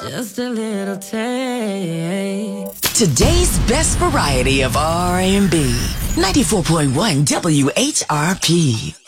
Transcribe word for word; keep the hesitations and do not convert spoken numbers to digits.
Just a little taste. Today's best variety of R and B. ninety-four point one W H R P.